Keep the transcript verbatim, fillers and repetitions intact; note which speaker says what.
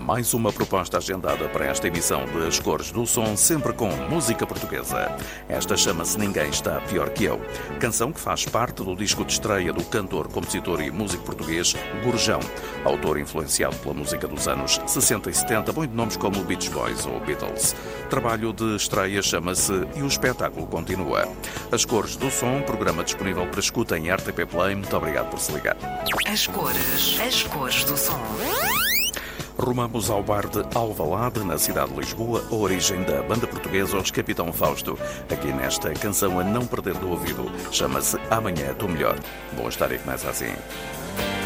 Speaker 1: mais uma proposta agendada para esta emissão de As Cores do Som, sempre com música portuguesa. Esta chama-se Ninguém Está Pior Que Eu, canção que faz parte do disco de estreia do cantor, compositor e músico português Gurjão, autor influenciado pela música dos anos sessenta e setenta, bem de nomes como Beach Boys ou Beatles. Trabalho de estreia chama-se E o Espetáculo Continua. As Cores do Som, programa disponível para escuta em R T P Play. Muito obrigado por se ligar.
Speaker 2: As cores, as cores do som.
Speaker 1: Rumamos ao bar de Alvalade, na cidade de Lisboa, a origem da banda portuguesa Os Capitão Fausto. Aqui nesta canção a não perder do ouvido, chama-se Amanhã é Tu Melhor. Boa história, começa assim.